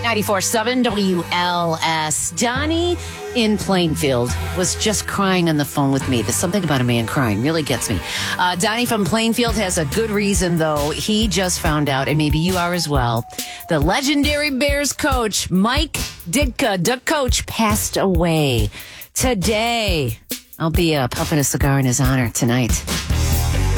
94.7 WLS. Donnie in Plainfield was just crying on the phone with me. There's something about a man crying really gets me. Donnie from Plainfield has a good reason, though. He just found out, and maybe you are as well, the legendary Bears coach, Mike Ditka, Duck Coach, passed away today. I'll be puffing a cigar in his honor tonight.